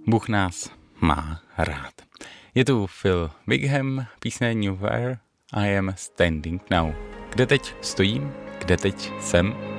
Bůh nás má rád. Je tu Phil Wickham, píseň Where I Am Standing Now. Kde teď stojím, kde teď jsem,